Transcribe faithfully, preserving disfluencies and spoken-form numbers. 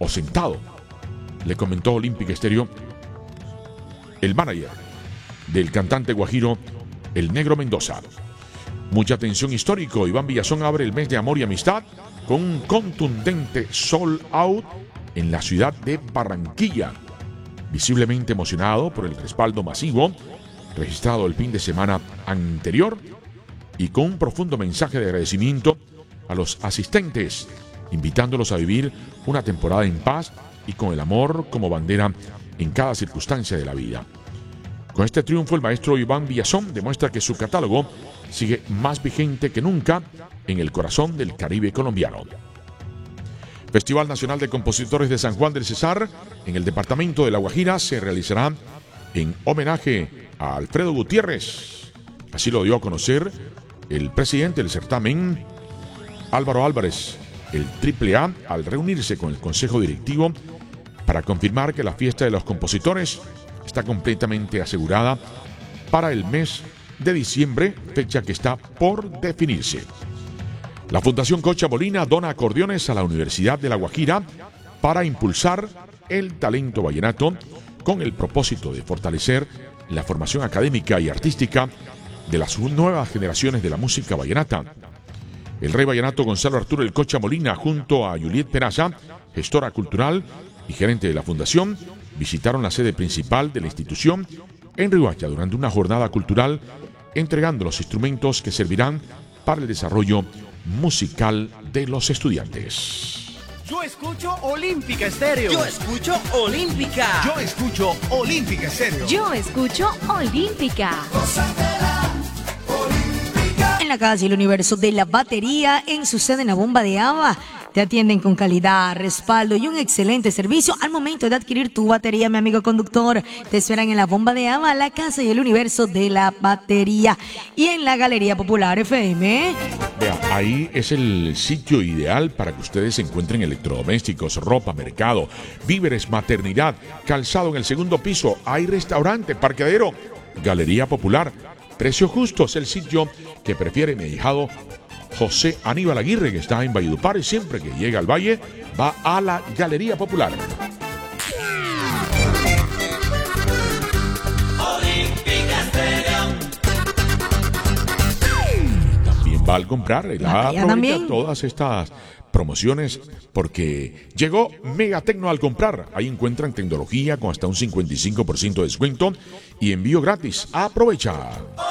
o sentado, le comentó Olímpica Estéreo el manager del cantante guajiro El Negro Mendoza. Mucha atención histórico. Iván Villazón abre el mes de amor y amistad con un contundente sold out en la ciudad de Barranquilla. Visiblemente emocionado por el respaldo masivo registrado el fin de semana anterior y con un profundo mensaje de agradecimiento a los asistentes, invitándolos a vivir una temporada en paz y con el amor como bandera en cada circunstancia de la vida. Con este triunfo, el maestro Iván Villazón demuestra que su catálogo sigue más vigente que nunca en el corazón del Caribe colombiano. Festival Nacional de Compositores de San Juan del Cesar en el departamento de La Guajira se realizará en homenaje a Alfredo Gutiérrez. Así lo dio a conocer el presidente del certamen, Álvaro Álvarez, el triple A, al reunirse con el Consejo Directivo para confirmar que la fiesta de los compositores está completamente asegurada para el mes de diciembre, fecha que está por definirse. La Fundación Cocha Molina dona acordeones a la Universidad de La Guajira para impulsar el talento vallenato con el propósito de fortalecer la formación académica y artística de las nuevas generaciones de la música vallenata. El rey vallenato Gonzalo Arturo El Cocha Molina, junto a Juliet Peraza, gestora cultural y gerente de la fundación, visitaron la sede principal de la institución en Riohacha durante una jornada cultural, entregando los instrumentos que servirán para el desarrollo musical de los estudiantes. Yo escucho Olímpica Estéreo. Yo escucho Olímpica. Yo escucho Olímpica Estéreo. Yo escucho Olímpica. En la Casa del Universo de la Batería, en su sede en la Bomba de Agua, te atienden con calidad, respaldo y un excelente servicio al momento de adquirir tu batería, mi amigo conductor. Te esperan en la Bomba de Agua, la Casa y el Universo de la Batería, y en la Galería Popular F M. Vea, ahí es el sitio ideal para que ustedes encuentren electrodomésticos, ropa, mercado, víveres, maternidad, calzado en el segundo piso. Hay restaurante, parqueadero, Galería Popular. Precio justo es el sitio que prefiere mi ahijado José Aníbal Aguirre, que está en Valledupar, y siempre que llega al valle va a la Galería Popular. También va al comprar, la aprovecha todas estas promociones porque llegó Megatecno al comprar. Ahí encuentran tecnología con hasta un cincuenta y cinco por ciento de descuento y envío gratis. Aprovecha.